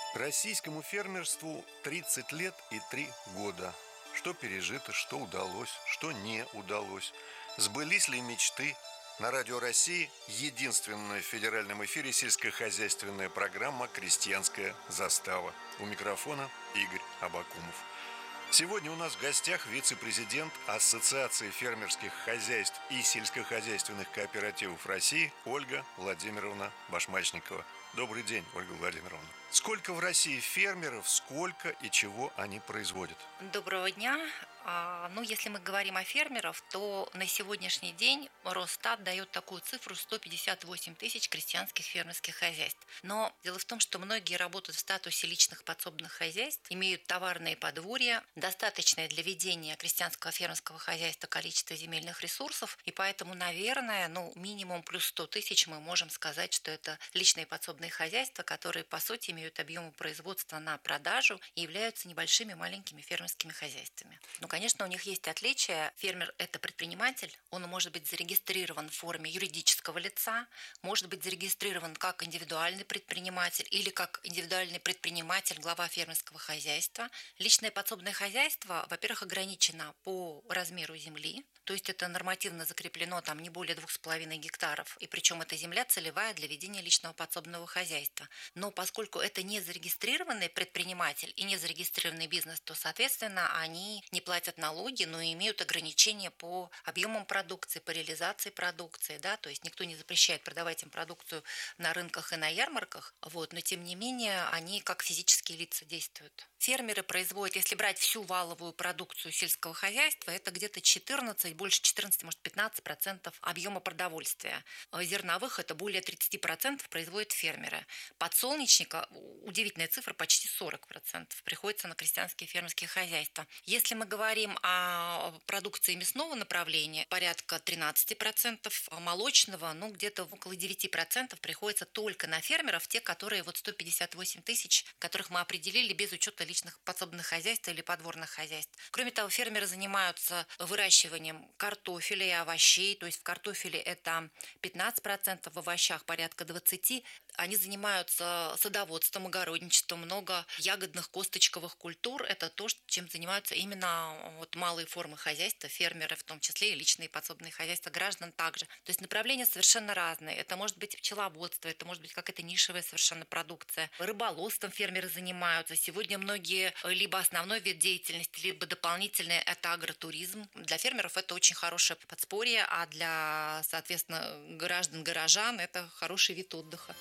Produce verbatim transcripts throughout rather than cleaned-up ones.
Российскому фермерству тридцать лет и три года. Что пережито, что удалось, что не удалось. Сбылись ли мечты? На Радио России единственная в федеральном эфире сельскохозяйственная программа «Крестьянская застава». У микрофона Игорь Абакумов. Сегодня у нас в гостях вице-президент Ассоциации фермерских хозяйств и сельскохозяйственных кооперативов России Ольга Владимировна Башмачникова. Добрый день, Ольга Владимировна. Сколько в России фермеров, сколько и чего они производят? Доброго дня. Ну, если мы говорим о фермерах, то на сегодняшний день Росстат дает такую цифру сто пятьдесят восемь тысяч крестьянских фермерских хозяйств. Но дело в том, что многие работают в статусе личных подсобных хозяйств, имеют товарные подворья, достаточное для ведения крестьянского фермерского хозяйства количество земельных ресурсов, и поэтому, наверное, ну, минимум плюс сто тысяч мы можем сказать, что это личные подсобные хозяйства, которые, по сути, имеют объемы производства на продажу и являются небольшими маленькими фермерскими хозяйствами. Ну, конечно, у них есть отличия. Фермер – это предприниматель, он может быть зарегистрирован в форме юридического лица, может быть зарегистрирован как индивидуальный предприниматель или как индивидуальный предприниматель, глава фермерского хозяйства. Личное подсобное хозяйство, во-первых, ограничено по размеру земли, то есть это нормативно закреплено там не более двух с половиной гектаров, и причем эта земля целевая для ведения личного подсобного хозяйства. Но поскольку это не зарегистрированный предприниматель и не зарегистрированный бизнес, то, соответственно, они не платят налоги, но имеют ограничения по объемам продукции, по реализации продукции, да, то есть никто не запрещает продавать им продукцию на рынках и на ярмарках, вот, но тем не менее они как физические лица действуют. Фермеры производят, если брать всю валовую продукцию сельского хозяйства, это где-то четырнадцать, больше четырнадцать, может пятнадцать процентов объема продовольствия. Зерновых это более тридцать процентов производят фермеры. Подсолнечника, удивительная цифра, почти сорок процентов приходится на крестьянские фермерские хозяйства. Если мы говорим о продукции мясного направления, порядка тринадцать процентов, молочного, ну где-то около девять процентов приходится только на фермеров, те, которые вот сто пятьдесят восемь тысяч, которых мы определили без учета личных подсобных хозяйств или подворных хозяйств. Кроме того, фермеры занимаются выращиванием картофеля и овощей, то есть в картофеле это пятнадцать процентов, в овощах порядка двадцать процентов. Они занимаются садоводством, огородничеством, много ягодных, косточковых культур. Это то, чем занимаются именно вот малые формы хозяйства, фермеры, в том числе и личные подсобные хозяйства граждан также. То есть направления совершенно разные. Это может быть пчеловодство, это может быть какая-то нишевая совершенно продукция. Рыболовством фермеры занимаются. Сегодня многие либо основной вид деятельности, либо дополнительный – это агротуризм. Для фермеров это очень хорошее подспорье, а для, соответственно, граждан, горожан это хороший вид отдыха.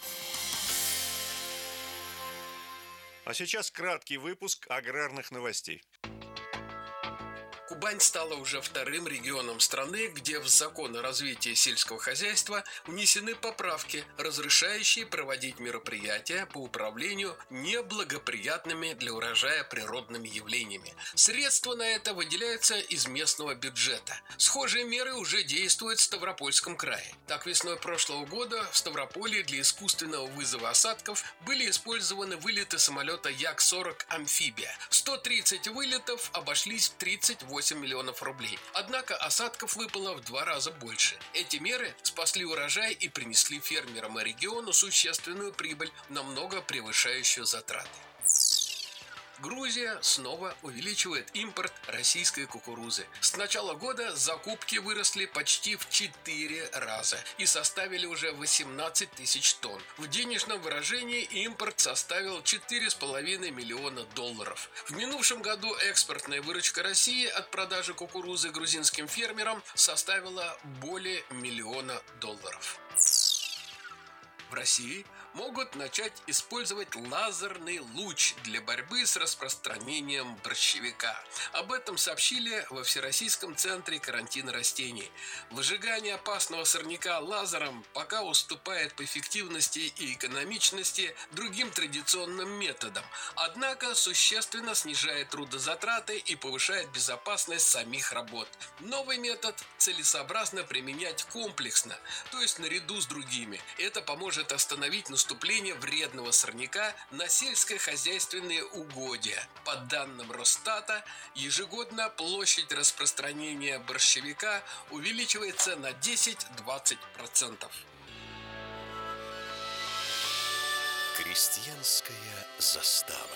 А сейчас краткий выпуск аграрных новостей. Кубань стала уже вторым регионом страны, где в закон о развитии сельского хозяйства внесены поправки, разрешающие проводить мероприятия по управлению неблагоприятными для урожая природными явлениями. Средства на это выделяются из местного бюджета. Схожие меры уже действуют в Ставропольском крае. Так, весной прошлого года в Ставрополе для искусственного вызова осадков были использованы вылеты самолета Як сорок «Амфибия». сто тридцать вылетов обошлись в тридцать восемь миллионов рублей. Однако осадков выпало в два раза больше. Эти меры спасли урожай и принесли фермерам и региону существенную прибыль, намного превышающую затраты. Грузия снова увеличивает импорт российской кукурузы. С начала года закупки выросли почти в четыре раза и составили уже восемнадцать тысяч тонн. В денежном выражении импорт составил четыре с половиной миллиона долларов. В минувшем году экспортная выручка России от продажи кукурузы грузинским фермерам составила более миллиона долларов. В России могут начать использовать лазерный луч для борьбы с распространением борщевика. Об этом сообщили во Всероссийском центре карантина растений. Выжигание опасного сорняка лазером пока уступает по эффективности и экономичности другим традиционным методам, однако существенно снижает трудозатраты и повышает безопасность самих работ. Новый метод целесообразно применять комплексно, то есть наряду с другими. Это поможет остановить наступление вредного сорняка на сельскохозяйственные угодья. По данным Росстата, ежегодно площадь распространения борщевика увеличивается на десять-двадцать процентов. Крестьянская застава.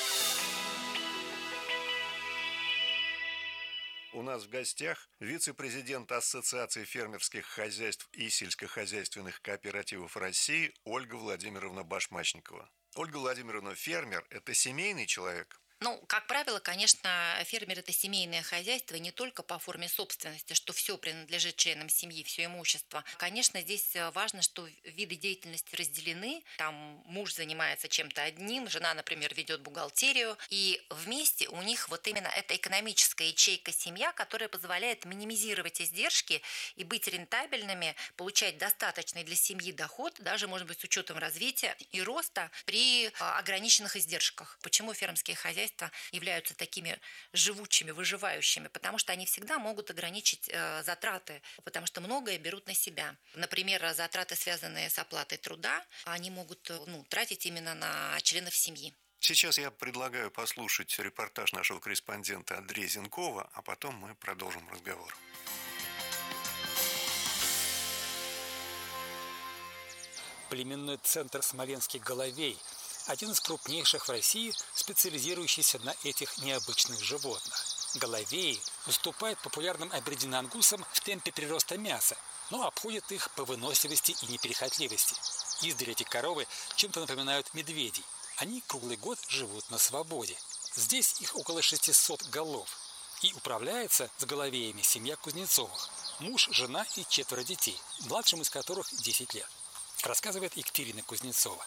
У нас в гостях вице-президент Ассоциации фермерских хозяйств и сельскохозяйственных кооперативов России Ольга Владимировна Башмачникова. Ольга Владимировна, фермер – это семейный человек? Ну, как правило, конечно, фермер – это семейное хозяйство не только по форме собственности, что все принадлежит членам семьи, все имущество. Конечно, здесь важно, что виды деятельности разделены. Там муж занимается чем-то одним, жена, например, ведет бухгалтерию. И вместе у них вот именно эта экономическая ячейка семья, которая позволяет минимизировать издержки и быть рентабельными, получать достаточный для семьи доход, даже, может быть, с учетом развития и роста при ограниченных издержках. Почему фермерские хозяйства являются такими живучими, выживающими, потому что они всегда могут ограничить э, затраты, потому что многое берут на себя. Например, затраты, связанные с оплатой труда, они могут ну, тратить именно на членов семьи. Сейчас я предлагаю послушать репортаж нашего корреспондента Андрея Зенкова, а потом мы продолжим разговор. Племенной центр Смоленских Головей – один из крупнейших в России, специализирующийся на этих необычных животных. Головеи уступают популярным абердин-ангусам в темпе прироста мяса, но обходят их по выносливости и неприхотливости. Издали эти коровы чем-то напоминают медведей. Они круглый год живут на свободе. Здесь их около шестисот голов. И управляется с головеями семья Кузнецовых. Муж, жена и четверо детей, младшим из которых десять лет. Рассказывает Екатерина Кузнецова.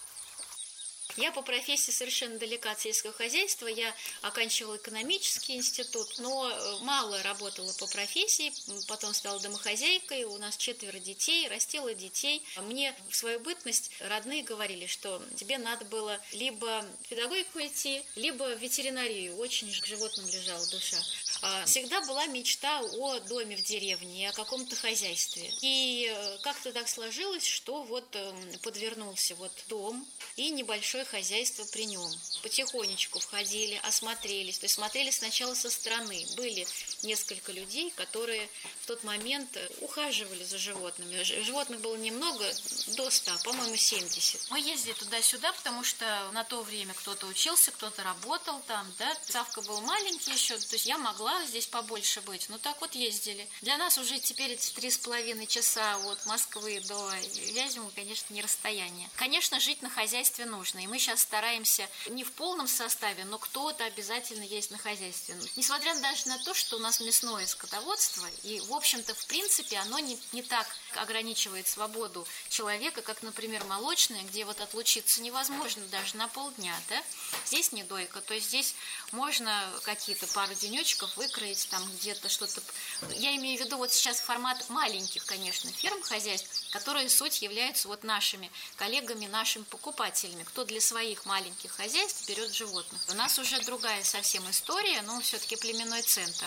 Я по профессии совершенно далека от сельского хозяйства. Я оканчивала экономический институт, но мало работала по профессии. Потом стала домохозяйкой. У нас четверо детей, растила детей. Мне в свою бытность родные говорили, что тебе надо было либо в педагогику идти, либо в ветеринарию. Очень к животным лежала душа. Всегда была мечта о доме в деревне и о каком-то хозяйстве. И как-то так сложилось, что вот подвернулся вот дом и небольшое хозяйство при нем. Потихонечку входили, осмотрелись. То есть смотрели сначала со стороны. Были несколько людей, которые в тот момент ухаживали за животными. Животных было немного, до ста, по-моему, семьдесят. Мы ездили туда-сюда, потому что на то время кто-то учился, кто-то работал там, да. Савка был маленький еще, то есть я могла здесь побольше быть. Ну так вот ездили. Для нас уже теперь эти три с половиной часа от Москвы до Вязьмы, конечно, не расстояние. Конечно, жить на хозяйстве нужно. И мы сейчас стараемся не в полном составе, но кто-то обязательно есть на хозяйстве. Несмотря даже на то, что у нас мясное скотоводство, и, в общем-то, в принципе, оно не, не так ограничивает свободу человека, как, например, молочное, где вот отлучиться невозможно даже на полдня, да? Здесь не дойка, то есть здесь можно какие-то пару денечков выкроить, там где-то что-то. Я имею в виду вот сейчас формат маленьких, конечно, ферм, хозяйств, которые суть являются вот нашими коллегами, нашими покупателями, кто для своих маленьких хозяйств берет животных. У нас уже другая совсем история, но все-таки племенной центр.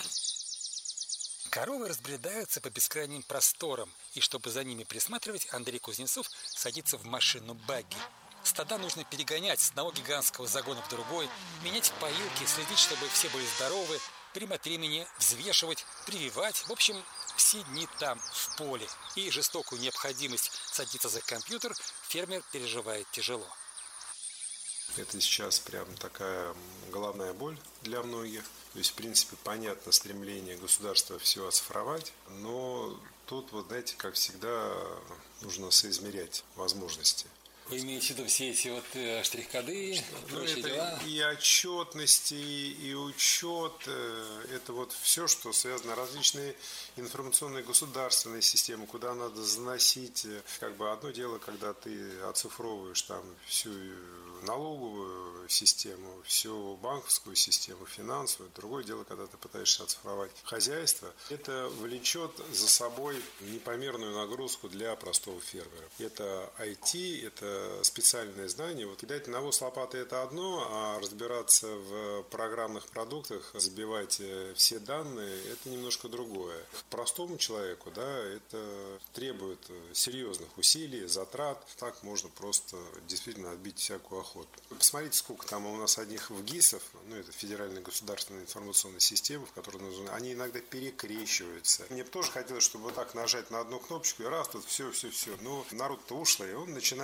Коровы разбредаются по бескрайним просторам, и чтобы за ними присматривать, Андрей Кузнецов садится в машину багги. Стада нужно перегонять с одного гигантского загона в другой, менять поилки, следить, чтобы все были здоровы, время от времени взвешивать, прививать. В общем, все дни там, в поле. И жестокую необходимость садиться за компьютер фермер переживает тяжело. Это сейчас прям такая головная боль для многих. То есть, в принципе, понятно стремление государства все оцифровать, но тут, вот знаете, как всегда, нужно соизмерять возможности. Вы имеете в виду все эти вот э, штрих-коды и ну, прочие это дела? И отчетности, и учет, э, это вот все, что связано, различные информационные государственные системы, куда надо заносить. Как бы одно дело, когда ты оцифровываешь там всю налоговую систему, всю банковскую систему, финансовую. Другое дело, когда ты пытаешься оцифровать хозяйство. Это влечет за собой непомерную нагрузку для простого фермера. Это ай ти, это специальные знания. Вот кидать навоз лопатой – это одно, а разбираться в программных продуктах, забивать все данные – это немножко другое. Простому человеку, да, это требует серьезных усилий, затрат. Так можно просто действительно отбить всякую охоту. Посмотрите, сколько там у нас одних ВГИСов, ну это федеральная государственная информационная система, в которой нужны, они иногда перекрещиваются. Мне бы тоже хотелось, чтобы вот так нажать на одну кнопочку и раз тут все, все, все. Но народ-то ушлый, он начинает, так сказать,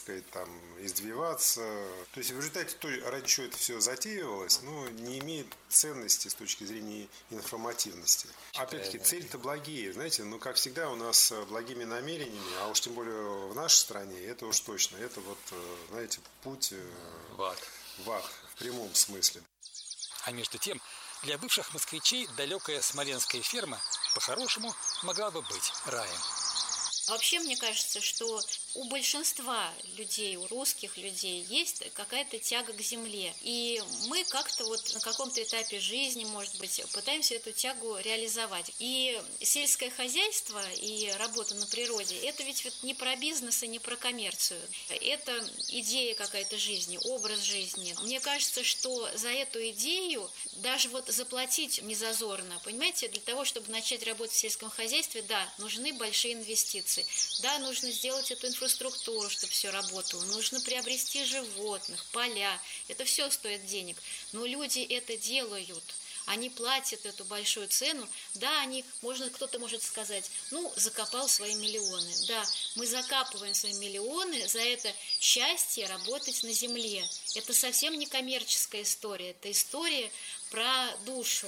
сказать, там, издвиваться. То есть в результате то, ради чего это все затеивалось, ну, не имеет ценности с точки зрения информативности. Опять-таки, цель-то благие, знаете, ну, как всегда у нас благими намерениями, а уж тем более в нашей стране, это уж точно, это вот, знаете, путь в ад, в ад в прямом смысле. А между тем, для бывших москвичей далекая смоленская ферма по-хорошему могла бы быть раем. Вообще, мне кажется, что у большинства людей, у русских людей есть какая-то тяга к земле. И мы как-то вот на каком-то этапе жизни, может быть, пытаемся эту тягу реализовать. И сельское хозяйство и работа на природе – это ведь вот не про бизнес и не про коммерцию. Это идея какая-то жизни, образ жизни. Мне кажется, что за эту идею даже вот заплатить не зазорно. Понимаете, для того, чтобы начать работать в сельском хозяйстве, да, нужны большие инвестиции. Да, нужно сделать эту инфраструктуру, чтобы все работало. Нужно приобрести животных, поля. Это все стоит денег. Но люди это делают. Они платят эту большую цену. Да, они, можно, кто-то может сказать, ну, закопал свои миллионы. Да, мы закапываем свои миллионы за это счастье работать на земле. Это совсем не коммерческая история. Это история про душу.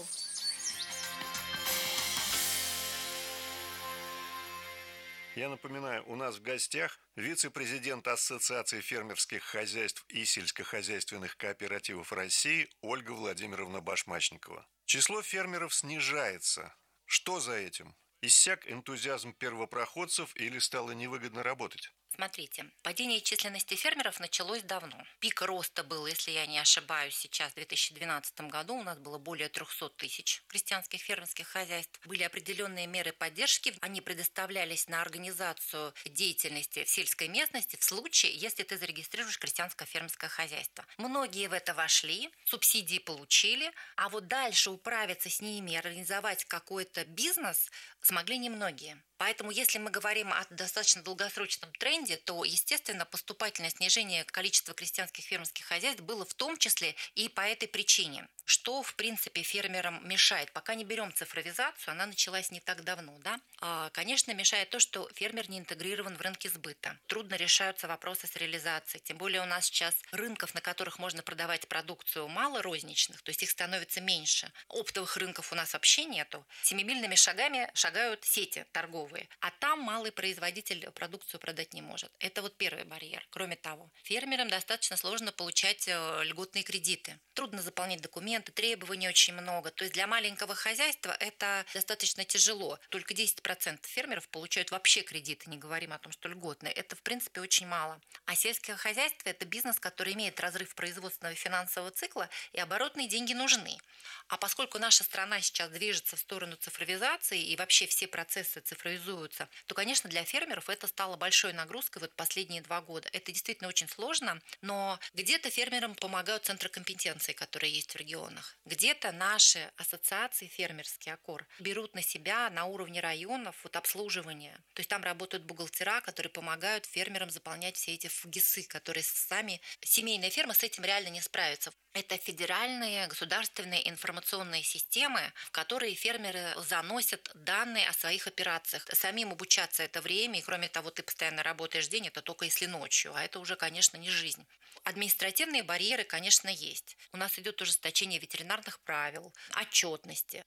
Я напоминаю, у нас в гостях вице-президент Ассоциации фермерских хозяйств и сельскохозяйственных кооперативов России Ольга Владимировна Башмачникова. Число фермеров снижается. Что за этим? Иссяк энтузиазм первопроходцев или стало невыгодно работать? Смотрите, падение численности фермеров началось давно. Пик роста был, если я не ошибаюсь, сейчас в две тысячи двенадцатом году у нас было более триста тысяч крестьянских фермерских хозяйств. Были определенные меры поддержки, они предоставлялись на организацию деятельности в сельской местности в случае, если ты зарегистрируешь крестьянское фермерское хозяйство. Многие в это вошли, субсидии получили, а вот дальше управиться с ними, организовать какой-то бизнес смогли немногие. Поэтому, если мы говорим о достаточно долгосрочном тренде, то, естественно, поступательное снижение количества крестьянских фермерских хозяйств было в том числе и по этой причине. Что, в принципе, фермерам мешает? Пока не берем цифровизацию, она началась не так давно, да? А, конечно, мешает то, что фермер не интегрирован в рынки сбыта. Трудно решаются вопросы с реализацией. Тем более у нас сейчас рынков, на которых можно продавать продукцию, мало розничных, то есть их становится меньше. Оптовых рынков у нас вообще нету. Семимильными шагами шагают сети торговые, а там малый производитель продукцию продать не может. Это вот первый барьер. Кроме того, фермерам достаточно сложно получать льготные кредиты. Трудно заполнять документы, требований очень много. То есть для маленького хозяйства это достаточно тяжело. Только десять процентов фермеров получают вообще кредиты, не говорим о том, что льготные. Это, в принципе, очень мало. А сельское хозяйство – это бизнес, который имеет разрыв производственного и финансового цикла, и оборотные деньги нужны. А поскольку наша страна сейчас движется в сторону цифровизации, и вообще все процессы цифровизуются, то, конечно, для фермеров это стало большой нагрузкой вот последние два года. Это действительно очень сложно, но где-то фермерам помогают центры компетенции, которые есть в регионах. Где-то наши ассоциации фермерские, АКОР, берут на себя на уровне районов вот обслуживание. То есть там работают бухгалтера, которые помогают фермерам заполнять все эти ФГИСы, которые сами, семейные фермы с этим реально не справятся. Это федеральные государственные информационные системы, в которые фермеры заносят данные о своих операциях. Самим обучаться это время, и кроме того, ты постоянно работаешь день, это только если ночью, а это уже, конечно, не жизнь. Административные барьеры, конечно, есть. У нас идет ужесточение ветеринарных правил, отчетности.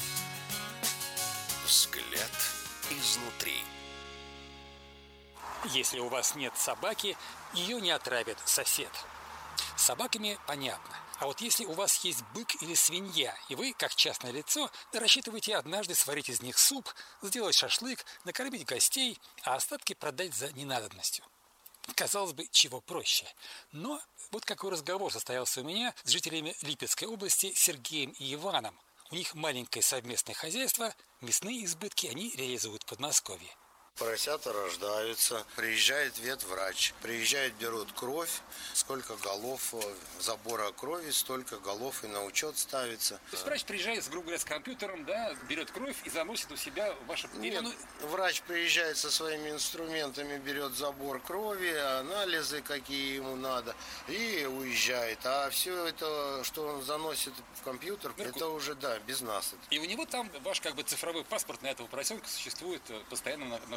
Взгляд изнутри. Если у вас нет собаки, ее не отравит сосед. С собаками понятно. А вот если у вас есть бык или свинья, и вы, как частное лицо, рассчитываете однажды сварить из них суп, сделать шашлык, накормить гостей, а остатки продать за ненадобностью. Казалось бы, чего проще. Но вот какой разговор состоялся у меня с жителями Липецкой области Сергеем и Иваном. У них маленькое совместное хозяйство, мясные избытки они реализуют в Подмосковье. Поросята рождаются, приезжает ветврач, приезжает, берут кровь, сколько голов забора крови, столько голов и на учет ставится. То есть врач приезжает, грубо говоря, с компьютером, да, берет кровь и заносит у себя в ваше... Нет, врач приезжает со своими инструментами, берет забор крови, анализы, какие ему надо, и уезжает. А все это, что он заносит в компьютер, ну, это уже, да, без нас. И у него там ваш как бы цифровой паспорт на этого поросенка существует постоянно на, на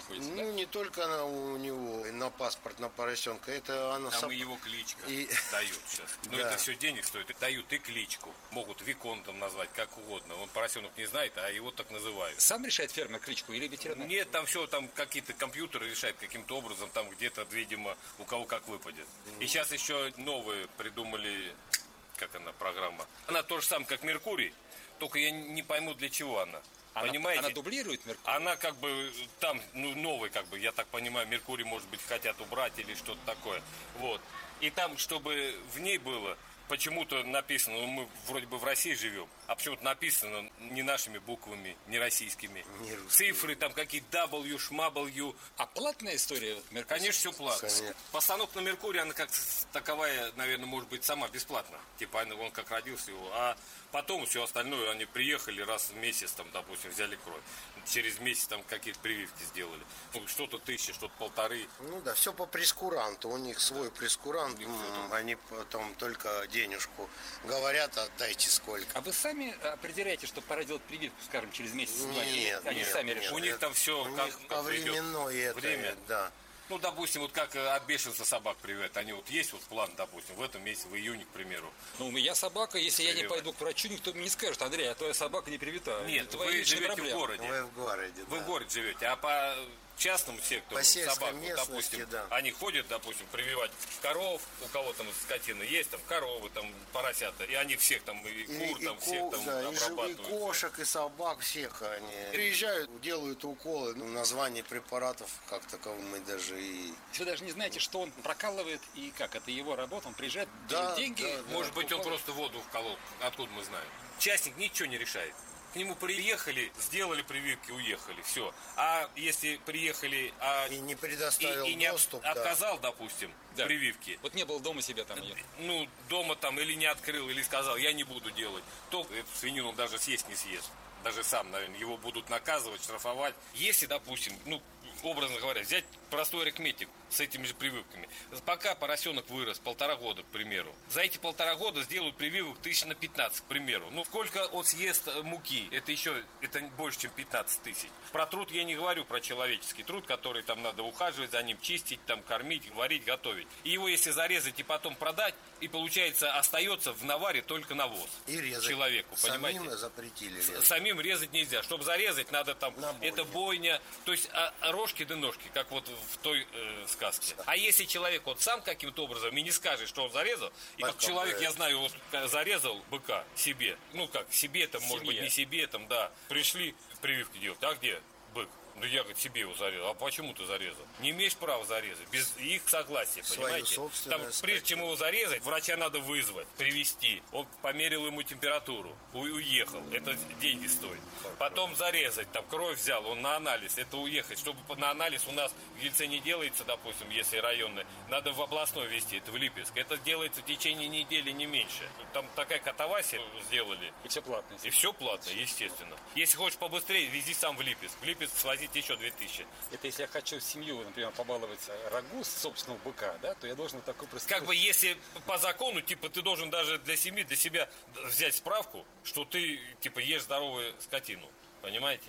находится, Ну, да? не только на, у него на паспорт на поросенка, это оно... Там сам... и его кличка и... дают сейчас. Но Да. это все денег стоит. Дают и кличку. Могут виконтом назвать, как угодно. Он поросенок не знает, а его так называют. Сам решает фермер кличку или ветеринар? Нет, там все, там какие-то компьютеры решают каким-то образом, там где-то, видимо, у кого как выпадет. И сейчас еще новые придумали, как она, программа. Она то же самое, как Меркурий, только я не пойму, для чего она. Она, Понимаете? она дублирует Меркурий? Она как бы там, ну, новый, как бы, я так понимаю, Меркурий, может быть, хотят убрать или что-то такое. Вот. И там, чтобы в ней было, почему-то написано, ну, мы вроде бы в России живем, а почему-то написано не нашими буквами, не российскими. Не Цифры там какие-то W, шмабл-ю. А платная история Меркурий? Конечно, все платно. Конечно. Постановка на Меркурий, она как таковая, наверное, может быть сама бесплатна. Типа он как родился его. А потом все остальное, они приехали раз в месяц, там, допустим, взяли кровь. Через месяц там какие-то прививки сделали. Ну, что-то тысяча, что-то полторы. Ну да, все по прескуранту. У них свой прескурант. М, Они потом только денежку говорят, отдайте сколько. А вы сами определяете, что пора делать прививку, скажем, через месяц? два? Нет, Они нет, сами нет. решают. У них там все У как, них как повременное придет. это, Время. да. Ну, допустим, вот как от бешенца собак прививают. Они вот есть вот план, допустим, в этом месяце, в июне, к примеру. Ну, у меня собака, если я не Прививать. пойду к врачу, никто мне не скажет: Андрей, а твоя собака не привита. Нет, Это твоя вы личная живете проблема. в городе. Вы в городе, Вы да. в городе живете, а по частному сектору По сельской собак, вот, местности, допустим, да. они ходят, допустим, прививать коров, у кого там скотина есть, там коровы, там поросята, и они всех там, и И, кур, и там ко- всех там да, и, жи- и обрабатывают. кошек, и собак, всех они приезжают, делают уколы. Ну, название препаратов как таковым мы даже и... Вы даже не знаете, что он прокалывает и как. Это его работа, он приезжает, Да, берет деньги. да, да. Может быть, он уколы. просто воду вколол, откуда мы знаем. Частник ничего не решает. К нему приехали, сделали прививки, уехали, все. А если приехали, а И не и, предоставил и не доступ, да. отказал, допустим, Да. прививки, Вот не было дома себя там. ее. ну, дома там или не открыл, или сказал, я не буду делать, то эту свинину он даже съесть не съест. Даже сам, наверное, его будут наказывать, штрафовать. Если, допустим, ну, образно говоря, взять простой арифметик с этими же прививками. Пока поросенок вырос, полтора года, к примеру, за эти полтора года сделают прививок тысяч на пятнадцать, к примеру. Ну, сколько он съест муки? Это еще, это больше, чем пятнадцать тысяч. Про труд я не говорю, про человеческий труд, который там надо ухаживать за ним, чистить, там, кормить, варить, готовить. И его, если зарезать и потом продать, и получается, остается в наваре только навоз. И резать. Человеку, понимаете? Самим запретили резать. Самим резать нельзя. Чтобы зарезать, надо там, На бойне. это бойня, то есть а, а рожки да ножки, как вот в той э, сказке. А если человек вот сам каким-то образом и не скажет, что он зарезал, и как Бака, человек, да. я знаю, вот э, зарезал быка себе, ну как, себе там, может Семье. быть, не себе там, да, пришли прививки делать, а где бык? Ну, я, говорит, себе его зарезал. А почему ты зарезал? Не имеешь права зарезать. Без их согласия, Свою понимаете? собственную Там, скотину. прежде чем его зарезать, врача надо вызвать, привести. Он померил ему температуру, у- уехал. Это деньги стоит. Потом зарезать, там кровь взял, он на анализ. Это уехать. Чтобы на анализ у нас в Ельце не делается, допустим, если районный, надо в областной везти, это в Липецк. Это делается в течение недели, не меньше. Там такая катавасия сделали. И все платно. И все платно, естественно. Если хочешь побыстрее, вези сам в Липецк. В Липецк свозить еще две тысячи. Это если я хочу семью, например, побаловать рагу с собственного быка, да, то я должен вот такой просто... Как бы если по закону, типа, ты должен даже для семьи, для себя взять справку, что ты, типа, ешь здоровую скотину. Понимаете?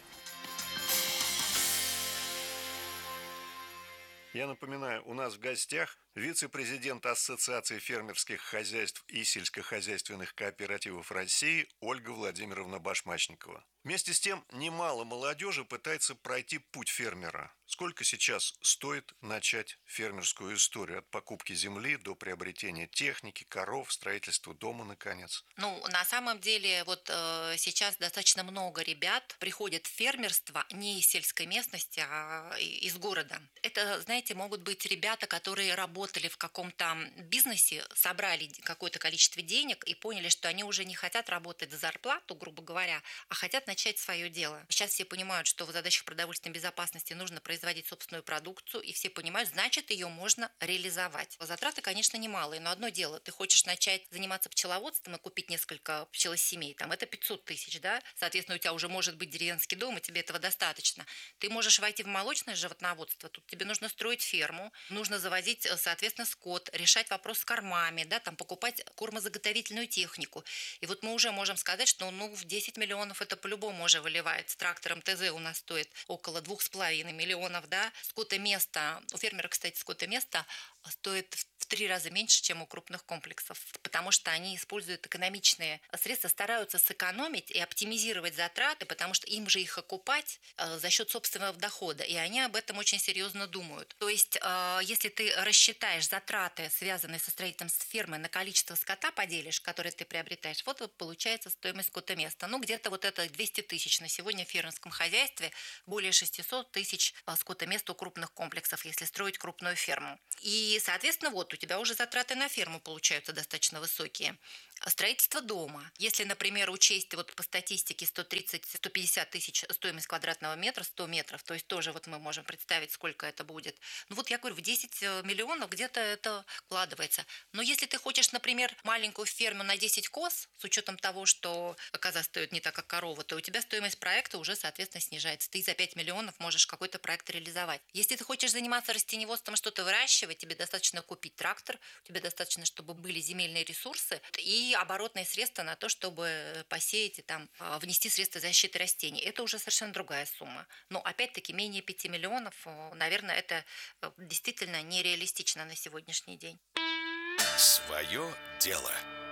Я напоминаю, у нас в гостях вице-президент Ассоциации фермерских хозяйств и сельскохозяйственных кооперативов России Ольга Владимировна Башмачникова. Вместе с тем, немало молодежи пытается пройти путь фермера. Сколько сейчас стоит начать фермерскую историю? От покупки земли до приобретения техники, коров, строительства дома, наконец. Ну, на самом деле, вот э, сейчас достаточно много ребят приходят в фермерство не из сельской местности, а и- из города. Это, знаете, могут быть ребята, которые работали в каком-то бизнесе, собрали какое-то количество денег и поняли, что они уже не хотят работать за зарплату, грубо говоря, а хотят начать свое дело. Сейчас все понимают, что в задачах продовольственной безопасности нужно производить собственную продукцию, и все понимают, значит, ее можно реализовать. Затраты, конечно, немалые, но одно дело, ты хочешь начать заниматься пчеловодством и купить несколько пчелосемей, там это пятьсот тысяч, да, соответственно, у тебя уже может быть деревенский дом, и тебе этого достаточно. Ты можешь войти в молочное животноводство, тут тебе нужно строить ферму, нужно завозить соответственно, скот, решать вопрос с кормами, да, там, покупать кормозаготовительную технику. И вот мы уже можем сказать, что ну, в десять миллионов это по-любому уже выливается. С трактором ТЗ у нас стоит около двух с половиной миллионов, да. Скотоместо, у фермера, кстати, скотоместо стоит в три раза меньше, чем у крупных комплексов, потому что они используют экономичные средства, стараются сэкономить и оптимизировать затраты, потому что им же их окупать э, за счет собственного дохода, и они об этом очень серьезно думают. То есть, э, если ты рассчитаешь затраты, связанные со строительством фермы, на количество скота поделишь, который ты приобретаешь, вот, вот получается стоимость скотоместа. Ну, где-то вот это двести тысяч на сегодня в фермерском хозяйстве, более шестьсот тысяч э, скотомест у крупных комплексов, если строить крупную ферму. И, соответственно, вот у тебя уже затраты на ферму получаются достаточно высокие. Строительство дома. Если, например, учесть вот по статистике сто тридцать - сто пятьдесят тысяч стоимость квадратного метра, сто метров, то есть тоже вот мы можем представить, сколько это будет. Ну вот я говорю, в десять миллионов где-то это вкладывается. Но если ты хочешь, например, маленькую ферму на десять коз, с учетом того, что коза стоит не так, как корова, то у тебя стоимость проекта уже, соответственно, снижается. Ты за пять миллионов можешь какой-то проект реализовать. Если ты хочешь заниматься растениеводством, что-то выращивать, тебе достаточно купить трактор, тебе достаточно, чтобы были земельные ресурсы и и оборотные средства на то, чтобы посеять и там внести средства защиты растений. Это уже совершенно другая сумма. Но опять-таки менее пяти миллионов, наверное, это действительно нереалистично на сегодняшний день. Свое дело.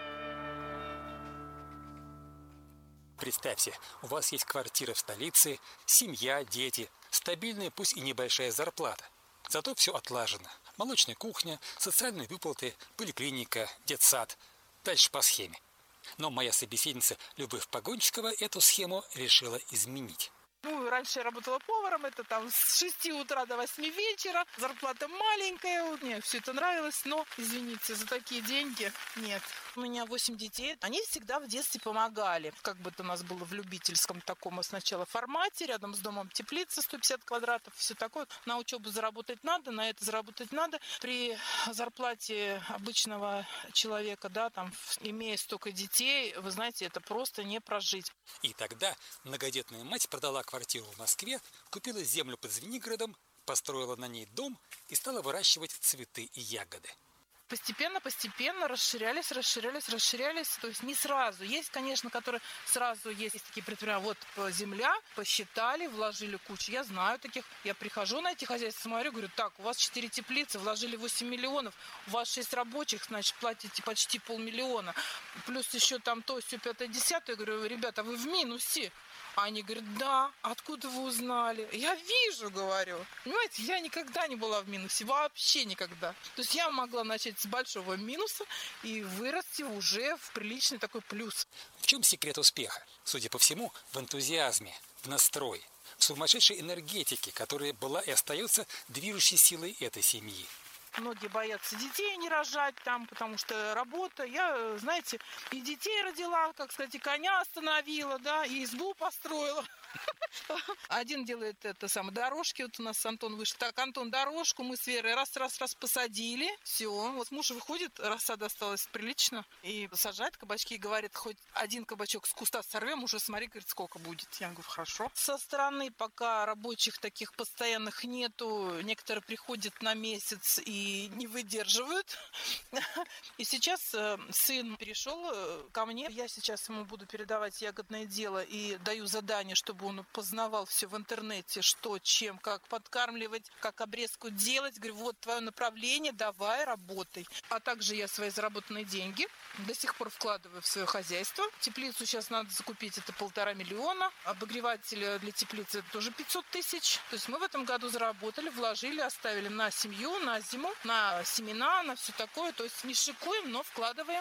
Представьте, у вас есть квартира в столице, семья, дети, стабильная, пусть и небольшая зарплата. Зато все отлажено. Молочная кухня, социальные выплаты, поликлиника, детсад. Дальше по схеме. Но моя собеседница Любовь Погончикова эту схему решила изменить. Ну, раньше я работала поваром, это там с шести утра до восьми вечера, зарплата маленькая, мне все это нравилось, но, извините, за такие деньги нет. У меня восемь детей, они всегда в детстве помогали, как бы это у нас было в любительском таком сначала формате, рядом с домом теплица сто пятьдесят квадратов, все такое. На учебу заработать надо, на это заработать надо. При зарплате обычного человека, да, там, имея столько детей, вы знаете, это просто не прожить. И тогда многодетная мать продала квартиру в Москве, купила землю под Звенигородом, построила на ней дом и стала выращивать цветы и ягоды. Постепенно, постепенно расширялись, расширялись, расширялись. То есть не сразу. Есть, конечно, которые сразу есть такие предприятия. Вот земля, посчитали, вложили кучу. Я знаю таких. Я прихожу на эти хозяйства, смотрю, говорю, так, у вас четыре теплицы, вложили восемь миллионов, у вас шесть рабочих, значит, платите почти полмиллиона. Плюс еще там то, все, пятое, десятое. Я говорю, ребята, вы в минусе. Они говорят, да, откуда вы узнали? Я вижу, говорю. Понимаете, я никогда не была в минусе, вообще никогда. То есть я могла начать с большого минуса и вырасти уже в приличный такой плюс. В чем секрет успеха? Судя по всему, в энтузиазме, в настрое, в сумасшедшей энергетике, которая была и остается движущей силой этой семьи. Многие боятся детей не рожать там, потому что работа. Я, знаете, и детей родила, как, кстати, коня остановила, да, и избу построила. Один делает это самое, дорожки. Вот у нас Антон вышел. Так, Антон, дорожку мы с Верой раз-раз-раз посадили. Все. Вот муж выходит, рассада осталась прилично. И сажает кабачки и говорит, хоть один кабачок с куста сорвем, уже смотри, говорит, сколько будет. Я говорю, хорошо. Со стороны пока рабочих таких постоянных нету. Некоторые приходят на месяц и не выдерживают. И сейчас сын перешел ко мне. Я сейчас ему буду передавать ягодное дело и даю задание, чтобы он познавал все в интернете, что, чем, как подкармливать, как обрезку делать. Говорю, вот твое направление, давай, работай. А также я свои заработанные деньги до сих пор вкладываю в свое хозяйство. Теплицу сейчас надо закупить, это полтора миллиона. Обогреватель для теплицы это тоже пятьсот тысяч. То есть мы в этом году заработали, вложили, оставили на семью, на зиму, на семена, на все такое. То есть не шикуем, но вкладываем.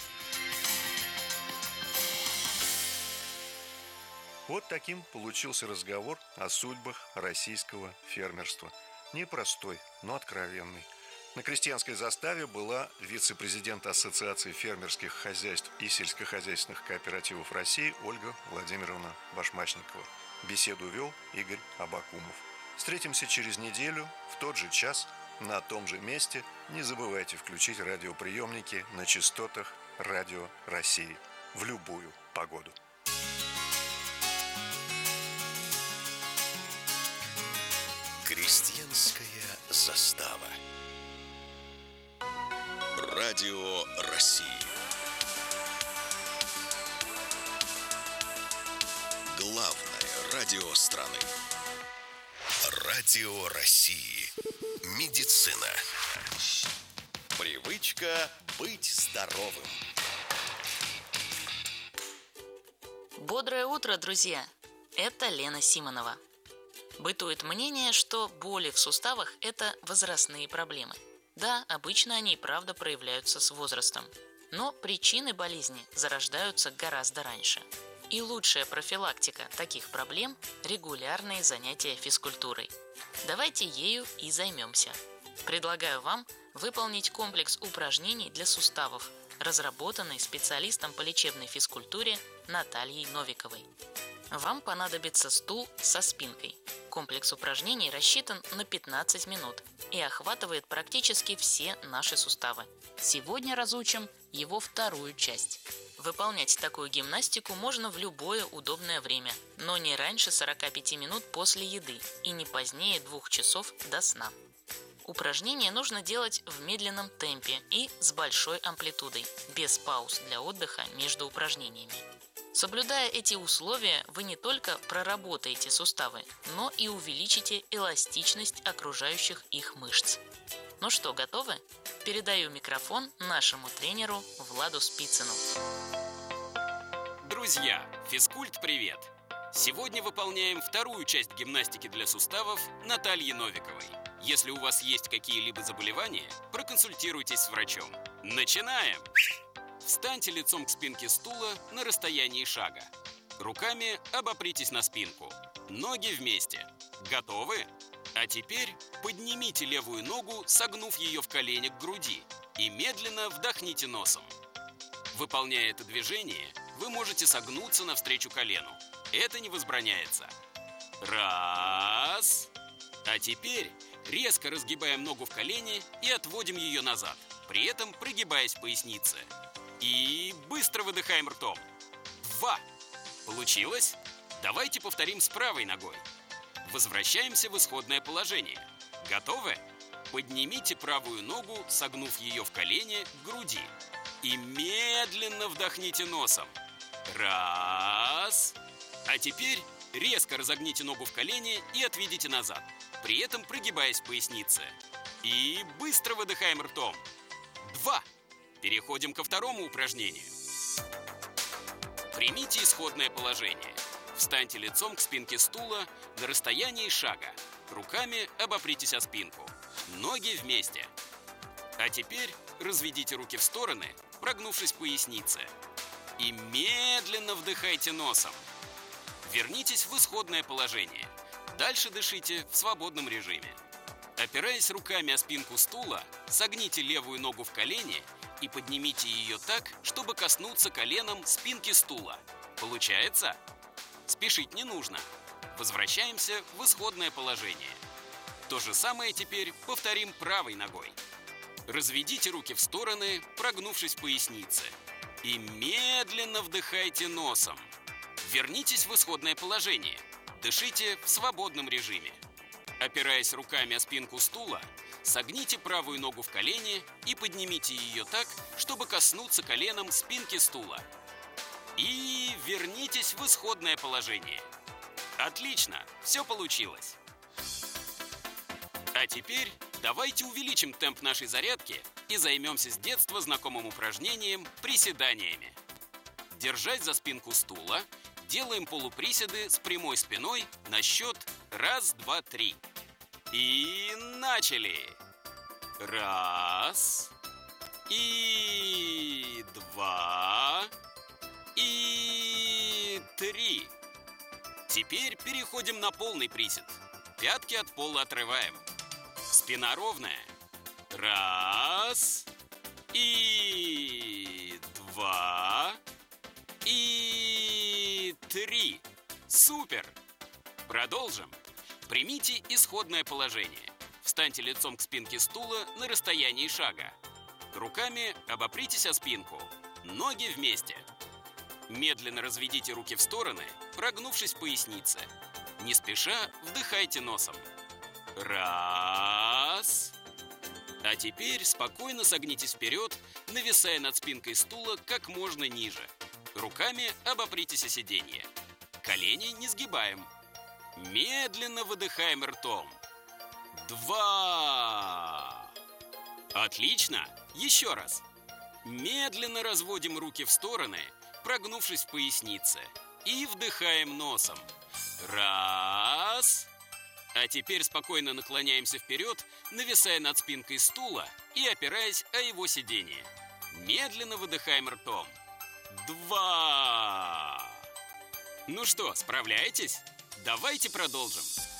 Вот таким получился разговор о судьбах российского фермерства. Непростой, но откровенный. На крестьянской заставе была вице-президент Ассоциации фермерских хозяйств и сельскохозяйственных кооперативов России Ольга Владимировна Башмачникова. Беседу вел Игорь Абакумов. Встретимся через неделю в тот же час на том же месте. Не забывайте включить радиоприемники на частотах Радио России в любую погоду. Крестьянская застава. Радио России. Главное радио страны. Радио России. Медицина. Привычка быть здоровым. Бодрое утро, друзья! Это Лена Симонова. Бытует мнение, что боли в суставах – это возрастные проблемы. Да, обычно они и правда проявляются с возрастом. Но причины болезни зарождаются гораздо раньше. И лучшая профилактика таких проблем – регулярные занятия физкультурой. Давайте ею и займемся. Предлагаю вам выполнить комплекс упражнений для суставов, разработанный специалистом по лечебной физкультуре Натальей Новиковой. Вам понадобится стул со спинкой. Комплекс упражнений рассчитан на пятнадцать минут и охватывает практически все наши суставы. Сегодня разучим его вторую часть. Выполнять такую гимнастику можно в любое удобное время, но не раньше сорока пяти минут после еды и не позднее двух часов до сна. Упражнения нужно делать в медленном темпе и с большой амплитудой, без пауз для отдыха между упражнениями. Соблюдая эти условия, вы не только проработаете суставы, но и увеличите эластичность окружающих их мышц. Ну что, готовы? Передаю микрофон нашему тренеру Владу Спицыну. Друзья, физкульт, привет! Сегодня выполняем вторую часть гимнастики для суставов Натальи Новиковой. Если у вас есть какие-либо заболевания, проконсультируйтесь с врачом. Начинаем! Встаньте лицом к спинке стула на расстоянии шага. Руками обопритесь на спинку. Ноги вместе. Готовы? А теперь поднимите левую ногу, согнув ее в колени к груди, и медленно вдохните носом. Выполняя это движение, вы можете согнуться навстречу колену. Это не возбраняется. Раз. А теперь резко разгибаем ногу в колене и отводим ее назад, при этом прогибаясь в пояснице. И быстро выдыхаем ртом. Два. Получилось? Давайте повторим с правой ногой. Возвращаемся в исходное положение. Готовы? Поднимите правую ногу, согнув ее в колене к груди. И медленно вдохните носом. Раз. А теперь резко разогните ногу в колене и отведите назад, при этом прогибаясь в пояснице. И быстро выдыхаем ртом. Два. Переходим ко второму упражнению. Примите исходное положение. Встаньте лицом к спинке стула на расстоянии шага. Руками обопритесь о спинку. Ноги вместе. А теперь разведите руки в стороны, прогнувшись в пояснице. И медленно вдыхайте носом. Вернитесь в исходное положение. Дальше дышите в свободном режиме. Опираясь руками о спинку стула, согните левую ногу в колене и поднимите ее так, чтобы коснуться коленом спинки стула. Получается? Спешить не нужно. Возвращаемся в исходное положение. То же самое теперь повторим правой ногой. Разведите руки в стороны, прогнувшись в пояснице. И медленно вдыхайте носом. Вернитесь в исходное положение. Дышите в свободном режиме. Опираясь руками о спинку стула, согните правую ногу в колене и поднимите ее так, чтобы коснуться коленом спинки стула. И вернитесь в исходное положение. Отлично, все получилось. А теперь давайте увеличим темп нашей зарядки и займемся с детства знакомым упражнением приседаниями. Держась за спинку стула, делаем полуприседы с прямой спиной на счет раз, два, три. И начали! Раз. И два. И три. Теперь переходим на полный присед. Пятки от пола отрываем. Спина ровная. Раз. И два. И три. Супер! Продолжим. Примите исходное положение. Встаньте лицом к спинке стула на расстоянии шага. Руками обопритесь о спинку. Ноги вместе. Медленно разведите руки в стороны, прогнувшись в пояснице. Не спеша вдыхайте носом. Раз. А теперь спокойно согнитесь вперед, нависая над спинкой стула как можно ниже. Руками обопритесь о сиденье. Колени не сгибаем. Медленно выдыхаем ртом. Два. Отлично. Еще раз. Медленно разводим руки в стороны, прогнувшись в пояснице. И вдыхаем носом. Раз. А теперь спокойно наклоняемся вперед, нависая над спинкой стула и опираясь о его сиденье. Медленно выдыхаем ртом. Два. Ну что, справляетесь? Давайте продолжим.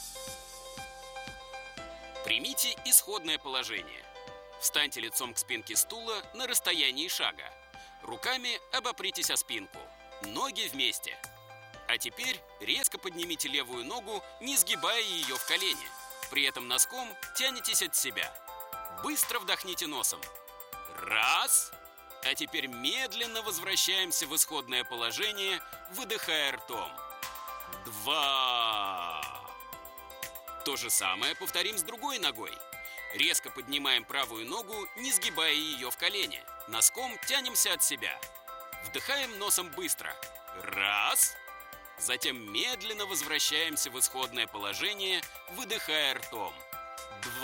Примите исходное положение. Встаньте лицом к спинке стула на расстоянии шага. Руками обопритесь о спинку. Ноги вместе. А теперь резко поднимите левую ногу, не сгибая ее в колени. При этом носком тянетесь от себя. Быстро вдохните носом. Раз. А теперь медленно возвращаемся в исходное положение, выдыхая ртом. Два. То же самое повторим с другой ногой. Резко поднимаем правую ногу, не сгибая ее в колени. Носком тянемся от себя. Вдыхаем носом быстро. Раз. Затем медленно возвращаемся в исходное положение, выдыхая ртом.